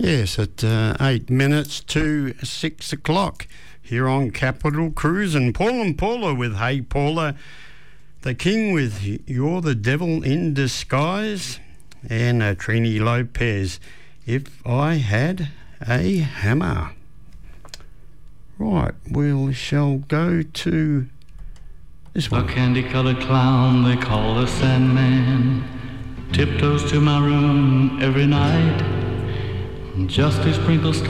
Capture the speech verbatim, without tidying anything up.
Yes, at uh, eight minutes to six o'clock here on Capital Cruise, and Paul and Paula with Hey Paula, the King with You're the Devil in Disguise, and uh, Trini Lopez, If I Had a Hammer. Right, we shall go to this one. A candy-colored clown they call the Sandman tiptoes to my room every night, just to sprinkle stars